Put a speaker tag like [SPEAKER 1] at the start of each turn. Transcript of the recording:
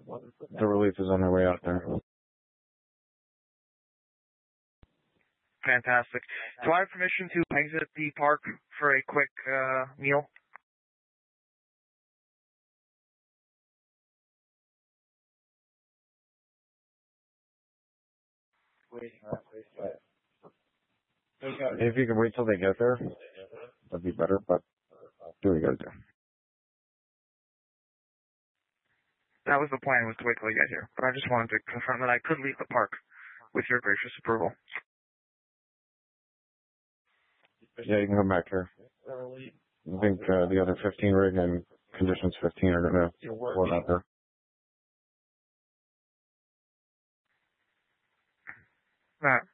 [SPEAKER 1] The relief is on their way out there.
[SPEAKER 2] Fantastic. Do I have permission to exit the park for a quick meal?
[SPEAKER 1] If you can wait till they get there, that'd be better, but do what you gotta do.
[SPEAKER 2] That was the plan, was to wait till they get here. But I just wanted to confirm that I could leave the park with your gracious approval.
[SPEAKER 1] Yeah, you can come back here. I think the other 15 rig and conditions 15 are going to float out there.
[SPEAKER 2] Matt,